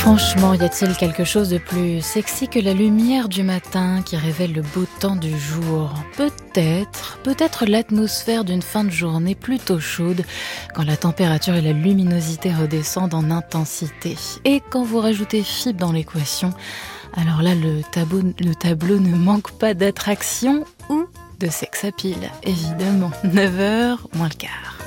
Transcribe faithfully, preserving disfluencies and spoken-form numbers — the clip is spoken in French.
Franchement, y a-t-il quelque chose de plus sexy que la lumière du matin qui révèle le beau temps du jour ? Peut-être, peut-être l'atmosphère d'une fin de journée plutôt chaude, quand la température et la luminosité redescendent en intensité. Et quand vous rajoutez fibre dans l'équation, alors là, le tableau, le tableau ne manque pas d'attraction ou de sex appeal, évidemment. neuf heures moins le quart.